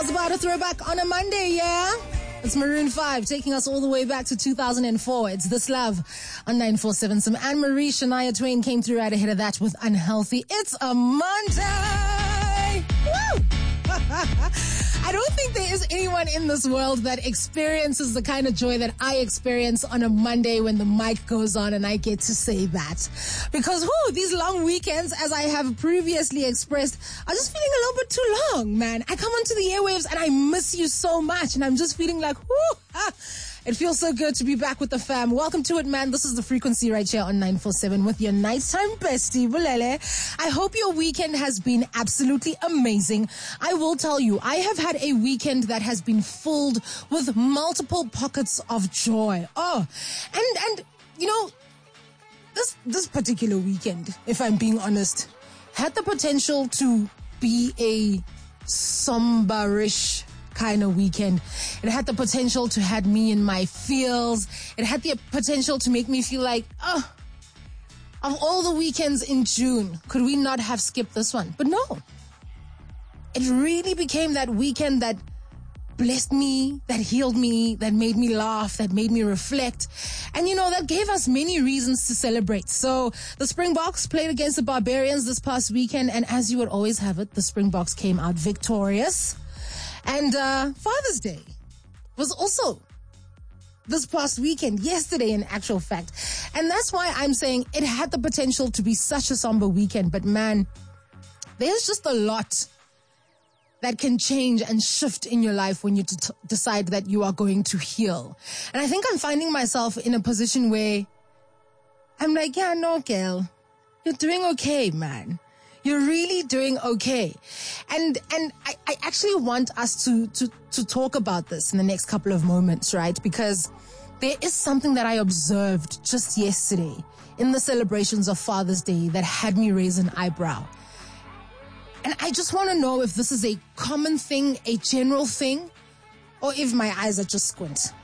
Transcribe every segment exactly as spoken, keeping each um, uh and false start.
How's about a throwback on a Monday, yeah? It's Maroon five taking us all the way back to two thousand four. It's This Love on nine four seven. Some Anne-Marie, Shania Twain came through right ahead of that with Unhealthy. It's a Monday! Woo! I don't think there is anyone in this world that experiences the kind of joy that I experience on a Monday when the mic goes on and I get to say that. Because, whoo, these long weekends, as I have previously expressed, are just feeling a little bit too long, man. I come onto the airwaves and I miss you so much and I'm just feeling like, whoo, ah, it feels so good to be back with the fam. Welcome to it, man. This is The Frequency right here on nine four seven with your nighttime bestie, Bulele. I hope your weekend has been absolutely amazing. I will tell you, I have had a weekend that has been filled with multiple pockets of joy. Oh, and, and, you know, this, this particular weekend, if I'm being honest, had the potential to be a somberish kind of weekend. It had the potential to had me in my feels. It had the potential to make me feel like, oh, of all the weekends in June, could we not have skipped this one? But no. It really became that weekend that blessed me, that healed me, that made me laugh, that made me reflect. And, you know, that gave us many reasons to celebrate. So the Springboks played against the Barbarians this past weekend. And as you would always have it, the Springboks came out victorious. And uh, Father's Day was also this past weekend, yesterday in actual fact. And that's why I'm saying it had the potential to be such a somber weekend. But man, there's just a lot that can change and shift in your life when you t- decide that you are going to heal. And I think I'm finding myself in a position where I'm like, yeah, no, girl, you're doing okay, man. You're really doing okay. And and I, I actually want us to, to, to talk about this in the next couple of moments, right? Because there is something that I observed just yesterday in the celebrations of Father's Day that had me raise an eyebrow. And I just want to know if this is a common thing, a general thing, or if my eyes are just squint.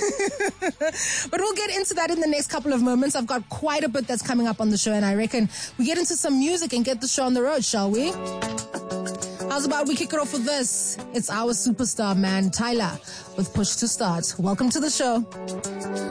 But we'll get into that in the next couple of moments. I've got quite a bit that's coming up on the show, and I reckon we get into some music and get the show on the road, shall we? How's about we kick it off with this? It's our superstar, man, Tyler, with Push to Start. Welcome to the show.